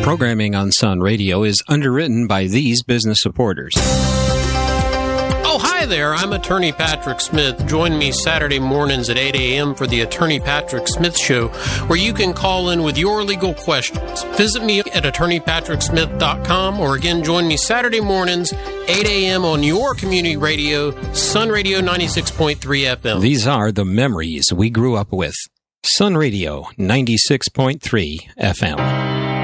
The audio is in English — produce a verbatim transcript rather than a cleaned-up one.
Programming on Sun Radio is underwritten by these business supporters. Oh, hi there. I'm Attorney Patrick Smith. Join me Saturday mornings at eight a.m. for the Attorney Patrick Smith Show, where you can call in with your legal questions. Visit me at attorney patrick smith dot com, or again, join me Saturday mornings, eight a.m. on your community radio, Sun Radio ninety-six point three F M. These are the memories we grew up with. Sun Radio ninety-six point three F M.